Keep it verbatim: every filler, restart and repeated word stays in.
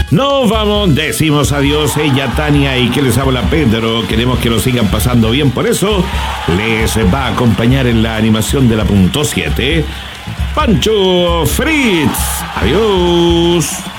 Nos vamos, decimos adiós ella, Tania y que les habla Pedro. Queremos que lo sigan pasando bien, por eso les va a acompañar en la animación de la punto siete Pancho Fritz. Adiós.